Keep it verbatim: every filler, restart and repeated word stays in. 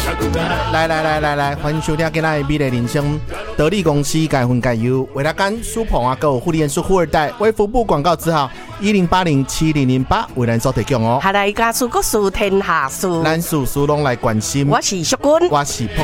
来来来来来，欢迎收听今天的美丽人生。得力公司改分改优，为了干苏鹏啊，够护理员是富二代，为服务广告字号一零八零七零零八为咱所提供哦。 下来家事国事天下事， 咱事事拢来关心。 我是淑君， 我是。